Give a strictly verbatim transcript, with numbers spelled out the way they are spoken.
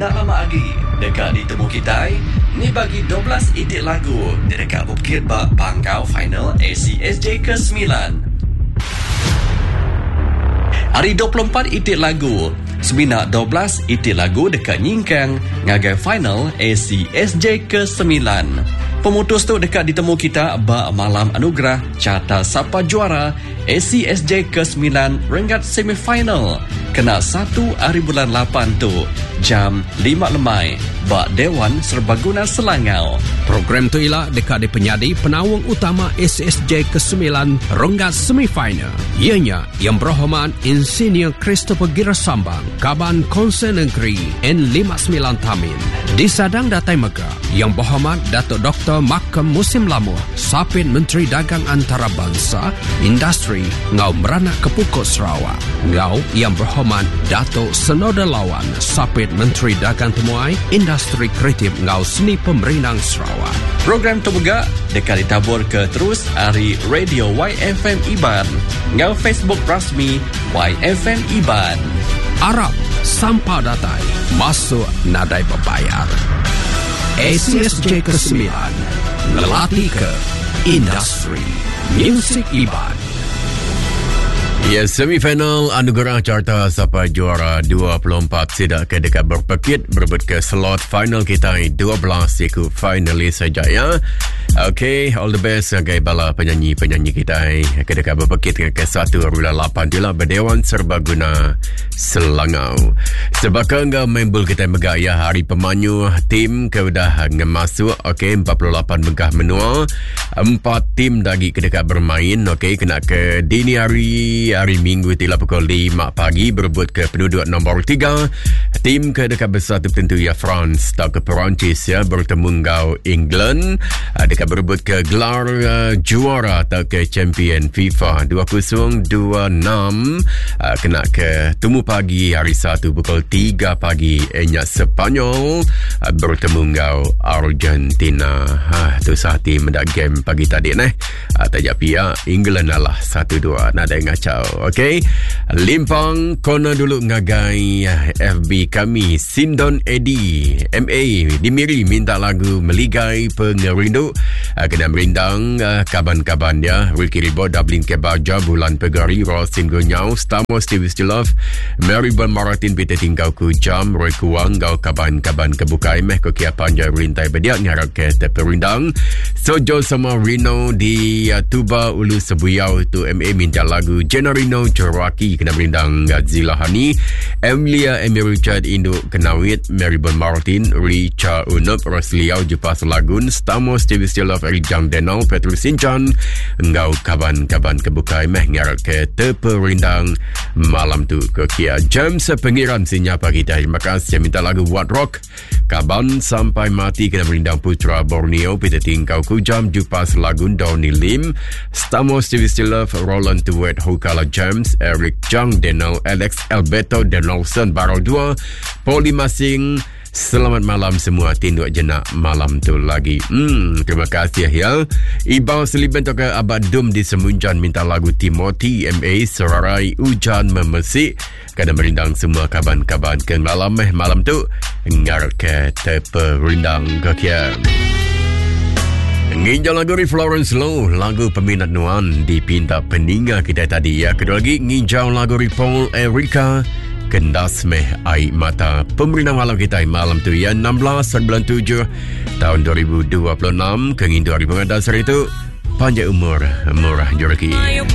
nak lama lagi dekat ditemu kita ni bagi dua belas itik lagu dekat bukit bak pangkau final A C S J ke sembilan. Hari dua puluh empat itik lagu Sebinak dua belas itik lagu dekat Nyingkang ngagai final A C S J ke sembilan. Pemutus tu dekat ditemu kita bak malam anugerah carta siapa juara A C S J ke sembilan renggat semifinal kena satu hari bulan lapan tu jam lima lemai bak Dewan Serbaguna Selangau. Program tu ialah dekat di penyadi penawang utama A C S J ke sembilan renggat semifinal. Ianya yang berhormat Insinyur Christopher Girasambang Kaban Konsen Negeri N lima puluh sembilan Tamin. Di Sadang Datai Mega yang berhormat Datuk Doktor Makam Musim Lamuh Sapit Menteri Dagang Antarabangsa Industri Ngau Meranak Kepukut Sarawak. Ngau yang berhormat Datuk Senoda Lawan Sapit Menteri Dagang Temuai Industri Kreatif Ngau Seni Pemerintah Sarawak. Program tu juga dekat ditabur ke terus hari Radio Y F M Iban ngau Facebook rasmi Y F M Iban. Arab sampah datai masuk nadai berbayar. A C S J ke sembilan ngelatih ke industri muzik Iban. Ya, semifinal anugerah carta siapa juara dua puluh empat sidak ke dekat berpekit berebut ke slot final kita dua belas ikut finalis saja ya. Okay, all the best sebagai bala penyanyi-penyanyi kita ke dekat berpekit ke satu bulan lapan itulah Berdewan Serbaguna Selangau. Sebab enggak membul kita megah ya hari pemanyu tim ke dah ngemasuk. Okay, empat puluh lapan megah menua. Empat tim lagi ke dekat bermain. Okay, kena ke dini hari hari Minggu tilah pukul lima pagi berebut ke penduduk nombor tiga. Tim ke dekat bersatu tentu ya France atau ke Perancis ya bertemu ngau England uh, dekat berebut ke gelar uh, juara atau ke champion FIFA dua kosong dua enam uh, kena ke temu pagi hari Sabtu pukul tiga pagi enya Sepanyol uh, bertemu ngau Argentina. Ha tu sahati mendak game pagi tadi neh. Uh, tajak pia England lah satu dua nada ngacau. Okay, limpang kona dulu ngagai F B kami Sindon Edi M A Dimiri minta lagu Meligai Pengerindu uh, kena merindang uh, kaban-kaban dia Ricky Ribo Dublin Kebaja Bulan Pegari Rosin Gunyau Stamo Steve Stilov Maribel Maratin Pita Tingkau Kujam Roy Kuang Gau kaban-kaban kebukai Meh Kokia Panjai Rintai Bediak Ngarap ke Teperindang Sojo sama Rino di uh, Tuba Ulu Sebuyau tu M A minta lagu Jenarino Cherwaki kena berindang Godzilla Hani Emilia Emi Richard Induk Kenawit Maribel Martin Richard Unup Rosliau Jepas Lagun Stamo Stevie Stilov Eric Jang Denau Petrus Sinchan Engau kaban-kaban kebukai Meh ngarap ke Teperindang malam tu ke Kia Jam sepengiran sinyapa kita. Terima kasih. Minta lagu What Rock Kaban Sampai Mati kena berindang Putra Borneo Peter Tingkau Kujam Jupas Lagun Doni Lim Stamo Stevie Stilov Roland Tuwet Hukala James Eric Jang Denau Alex Alberto Denolson Barol dua Poli Masing. Selamat malam semua tinduk jenak malam tu lagi. Hmm, terima kasih ya. Ibau Seliban ke Abad Dum di Semunjan minta lagu Timothy M A Serarai Hujan Memesik. Kadang merindang semua kaban-kaban ke malam eh malam tu ngar ke teperindang ke kia. Nginjal lagu dari Florence Low, lagu peminat nuan dipinta peninga kita tadi ya. Kedua lagi nginjal lagu dari Paul Erika Kendas Meh Air Mata. Pemerintah malam kita malam tu ya enam belas bulan tujuh tahun dua ribu dua puluh enam. Kengin dua ribu dasar itu panjang umur murah rezeki.